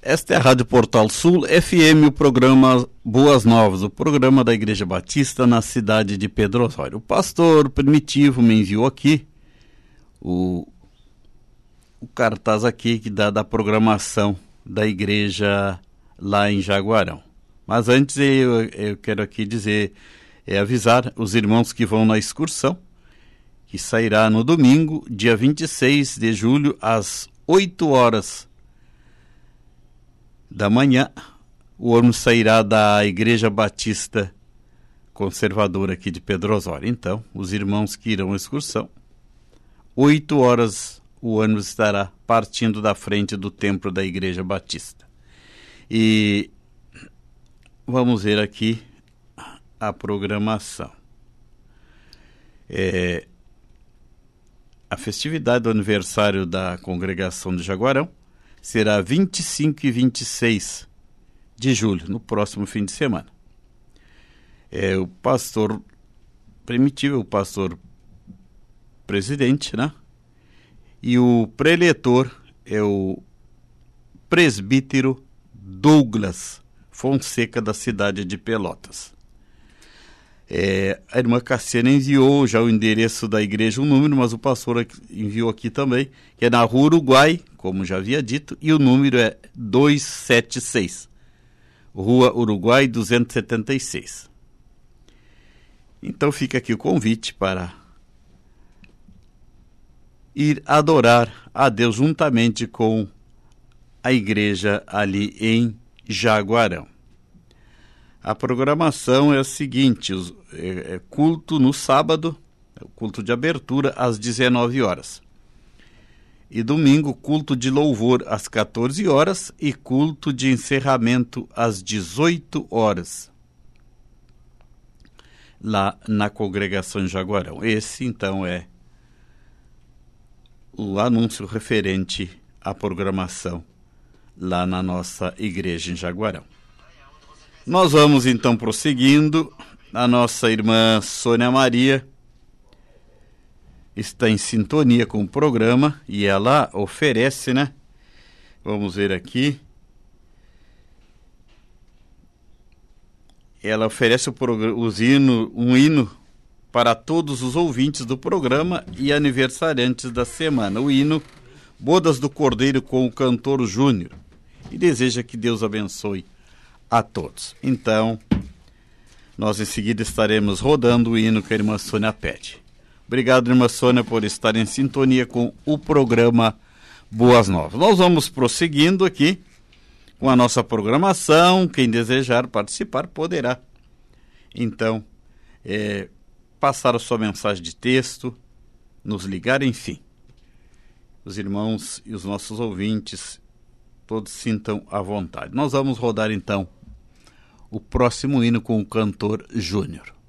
Esta é a Rádio Portal Sul FM, o programa Boas Novas, o programa da Igreja Batista na cidade de Pedro Osório. O pastor Primitivo me enviou aqui o cartaz aqui que dá da programação da igreja lá em Jaguarão. Mas antes eu quero aqui avisar os irmãos que vão na excursão, que sairá no domingo, dia 26 de julho, às 8 horas da manhã. O ônibus sairá da Igreja Batista Conservadora aqui de Pedro Osório. Então, os irmãos que irão à excursão, 8 horas o ônibus estará partindo da frente do templo da Igreja Batista. E vamos ver aqui a programação. A festividade do aniversário da congregação de Jaguarão será 25 e 26 de julho, no próximo fim de semana. O pastor Primitivo, o pastor presidente, né? E o preletor é o presbítero Douglas Fonseca, da cidade de Pelotas. A irmã Cassiana enviou já o endereço da igreja, um número, mas o pastor enviou aqui também, que é na Rua Uruguai, como já havia dito, e o número é 276. Rua Uruguai 276. Então fica aqui o convite para ir adorar a Deus juntamente com a igreja ali em Jaguarão. A programação é a seguinte: culto no sábado, culto de abertura às 19 horas. E domingo, culto de louvor às 14 horas e culto de encerramento às 18 horas. Lá na congregação de Jaguarão. Esse, então, é o anúncio referente à programação lá na nossa igreja em Jaguarão. Nós vamos então prosseguindo. A nossa irmã Sônia Maria está em sintonia com o programa e ela oferece, né? Vamos ver aqui. Ela oferece um hino para todos os ouvintes do programa e aniversariantes da semana. O hino Bodas do Cordeiro com o cantor Júnior. E deseja que Deus abençoe a todos. Então, nós em seguida estaremos rodando o hino que a irmã Sônia pede. Obrigado, irmã Sônia, por estar em sintonia com o programa Boas Novas. Nós vamos prosseguindo aqui com a nossa programação. Quem desejar participar poderá, então, passar a sua mensagem de texto, nos ligar, enfim. Os irmãos e os nossos ouvintes todos sintam à vontade. Nós vamos rodar então o próximo hino com o cantor Júnior.